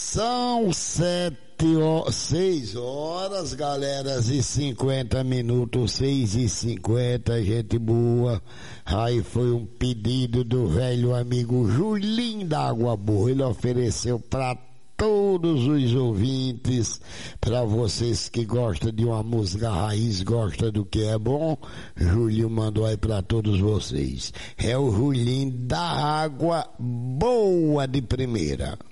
São 6 horas, galera, e 50 minutos, 6h50, gente boa. Aí foi um pedido do velho amigo Julinho da Água Boa. Ele ofereceu para todos os ouvintes, para vocês que gostam de uma música raiz, gostam do que é bom. Julinho mandou aí para todos vocês. É o Julinho da Água Boa de primeira.